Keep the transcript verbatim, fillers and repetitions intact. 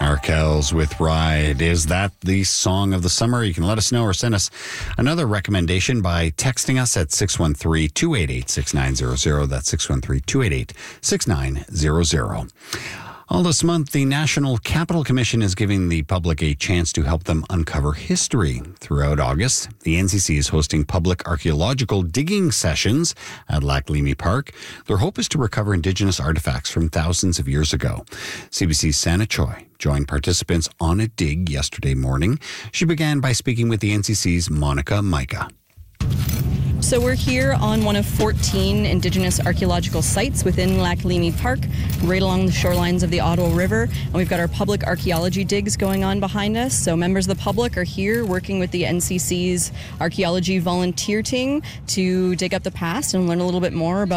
Arkells with Ride. Is that the song of the summer? You can let us know or send us another recommendation by texting us at six one three, two eight eight, six nine zero zero. That's six one three, two eight eight, six nine zero zero. All this month, the National Capital Commission is giving the public a chance to help them uncover history. Throughout August, the N C C is hosting public archaeological digging sessions at Lac Leamy Park. Their hope is to recover Indigenous artifacts from thousands of years ago. C B C's Sana Choi joined participants on a dig yesterday morning. She began by speaking with the N C C's Monica Micah. So we're here on one of fourteen Indigenous archaeological sites within Lac Leamy Park, right along the shorelines of the Ottawa River. And we've got our public archaeology digs going on behind us. So members of the public are here working with the N C C's archaeology volunteer team to dig up the past and learn a little bit more about